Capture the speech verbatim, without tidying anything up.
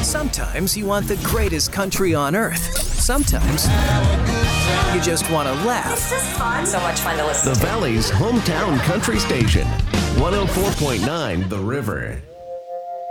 Sometimes you want the greatest country on earth. Sometimes you just want to laugh. This is fun. So much fun to listen The to. Valley's hometown country station, one oh four point nine The River.